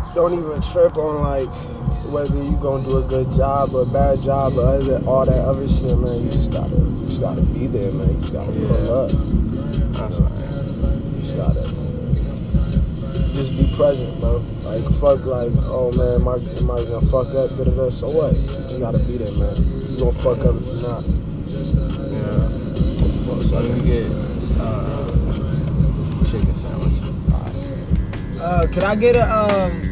don't even trip on like whether you gonna do a good job or a bad job or all that other shit, man. You just gotta be there, man. You just gotta pull up. That's right. You just gotta just be present, bro. Like fuck, like oh man, am I gonna fuck up? Da-da-da. So what? You just gotta be there, man. You gonna fuck up if you're not. Yeah. Well, so you get chicken sandwich. Could I get a